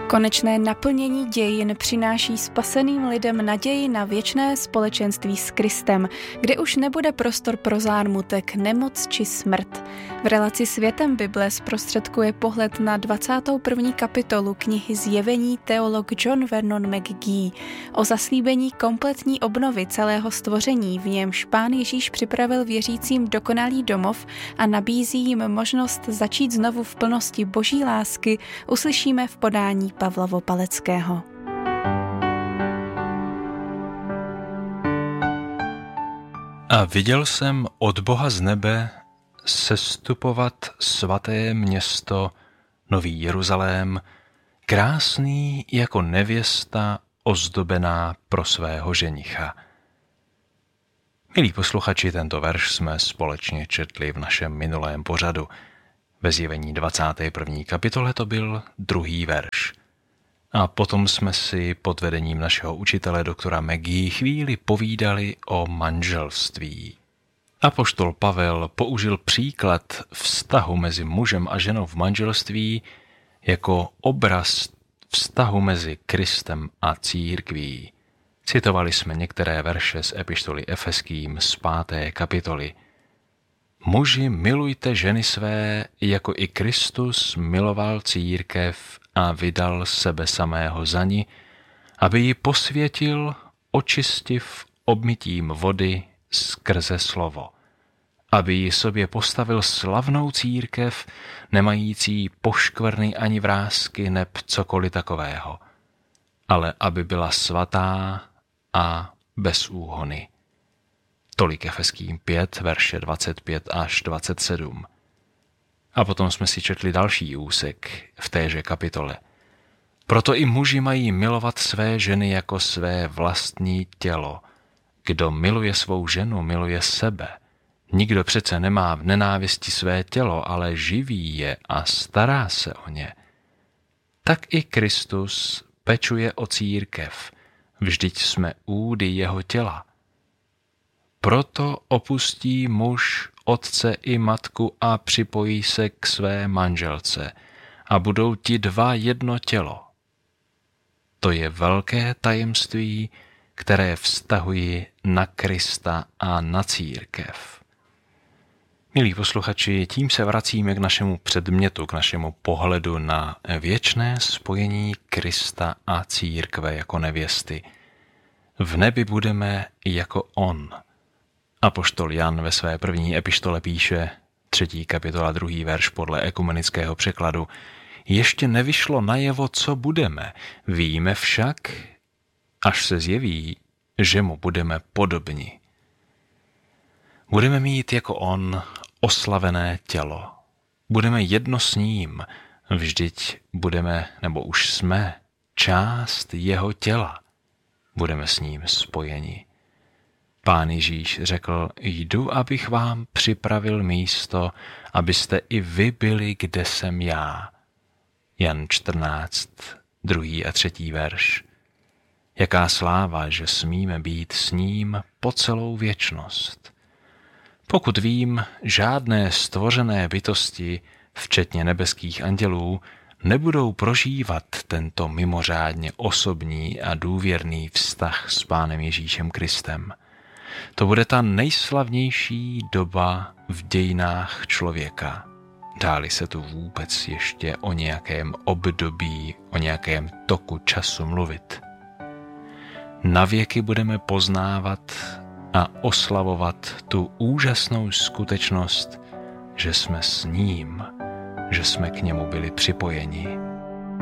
Konečné naplnění dějin přináší spaseným lidem naději na věčné společenství s Kristem, kde už nebude prostor pro zármutek, nemoc či smrt. V relaci Světem Bible zprostředkuje pohled na 21. kapitolu knihy Zjevení teolog John Vernon McGee o zaslíbení kompletní obnovy celého stvoření, v němž Pán Ježíš připravil věřícím dokonalý domov a nabízí jim možnost začít znovu v plnosti Boží lásky, uslyšíme v podání Pavla Vopaleckého. A viděl jsem od Boha z nebe sestupovat svaté město, Nový Jeruzalém, krásný jako nevěsta ozdobená pro svého ženicha. Milí posluchači, tento verš jsme společně četli v našem minulém pořadu. Ve Zjevení 21. kapitole to byl 2. verš. A potom jsme si pod vedením našeho učitele doktora McGee chvíli povídali o manželství. Apoštol Pavel použil příklad vztahu mezi mužem a ženou v manželství jako obraz vztahu mezi Kristem a církví. Citovali jsme některé verše z epištoly Efeským z 5. kapitoly. Muži, milujte ženy své, jako i Kristus miloval církev a vydal sebe samého za ni, aby ji posvětil, očistiv obmytím vody skrze slovo, aby ji sobě postavil slavnou církev, nemající poškvrny ani vrásky neb cokoliv takového, ale aby byla svatá a bez úhony. Tolik Efeským 5, verše 25 až 27. A potom jsme si četli další úsek v téže kapitole. Proto i muži mají milovat své ženy jako své vlastní tělo. Kdo miluje svou ženu, miluje sebe. Nikdo přece nemá v nenávisti své tělo, ale živí je a stará se o ně. Tak i Kristus pečuje o církev. Vždyť jsme údy jeho těla. Proto opustí muž otce i matku a připojí se k své manželce a budou ti dva jedno tělo. To je velké tajemství, které vztahuji na Krista a na církev. Milí posluchači, tím se vracíme k našemu předmětu, k našemu pohledu na věčné spojení Krista a církve jako nevěsty. V nebi budeme jako on. Apoštol Jan ve své první epištole píše, 3. kapitola 2. verš podle ekumenického překladu, ještě nevyšlo najevo, co budeme, víme však, až se zjeví, že mu budeme podobni. Budeme mít jako on oslavené tělo. Budeme jedno s ním, vždyť budeme, nebo už jsme, část jeho těla. Budeme s ním spojeni. Pán Ježíš řekl, jdu, abych vám připravil místo, abyste i vy byli, kde jsem já. Jan 14, 2. a 3. verš. Jaká sláva, že smíme být s ním po celou věčnost. Pokud vím, žádné stvořené bytosti, včetně nebeských andělů, nebudou prožívat tento mimořádně osobní a důvěrný vztah s Pánem Ježíšem Kristem. To bude ta nejslavnější doba v dějinách člověka. Dáli se tu vůbec ještě o nějakém období, o nějakém toku času mluvit. Navěky budeme poznávat a oslavovat tu úžasnou skutečnost, že jsme s ním, že jsme k němu byli připojeni.